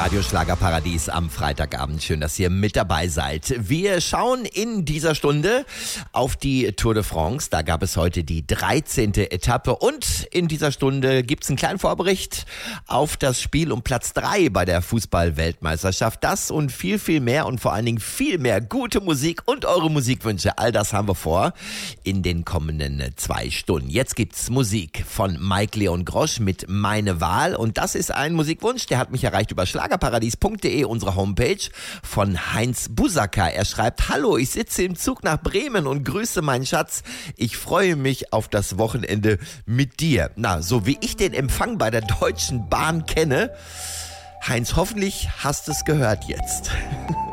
Radio Schlagerparadies am Freitagabend. Schön, dass ihr mit dabei seid. Wir schauen in dieser Stunde auf die Tour de France. Da gab es heute die 13. Etappe und in dieser Stunde gibt es einen kleinen Vorbericht auf das Spiel um Platz 3 bei der Fußball-Weltmeisterschaft. Das und viel, viel mehr und vor allen Dingen viel mehr gute Musik und eure Musikwünsche. All das haben wir vor in den kommenden 2 Stunden. Jetzt gibt's Musik von Mike Leon Grosch mit Meine Wahl und das ist ein Musikwunsch, der hat mich erreicht über schlagerparadies.de, unsere Homepage, von Heinz Busacker. Er schreibt: Hallo, ich sitze im Zug nach Bremen und grüße meinen Schatz. Ich freue mich auf das Wochenende mit dir. Na, so wie ich den Empfang bei der Deutschen Bahn kenne. Heinz, hoffentlich hast du es gehört jetzt.